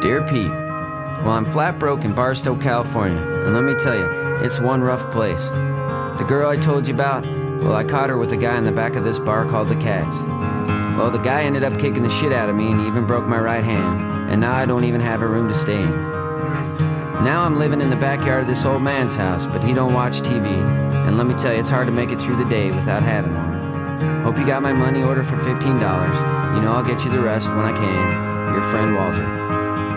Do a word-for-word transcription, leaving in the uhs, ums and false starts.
Dear Pete, well, I'm flat broke in Barstow, California, and let me tell you, it's one rough place. The girl I told you about, well, I caught her with a guy in the back of this bar called the Cats. Well, the guy ended up kicking the shit out of me and he even broke my right hand, and now I don't even have a room to stay in. Now I'm living in the backyard of this old man's house, but he don't watch T V, and let me tell you, it's hard to make it through the day without having one. Hope you got my money order for fifteen dollars. You know I'll get you the rest when I can. Your friend Walter.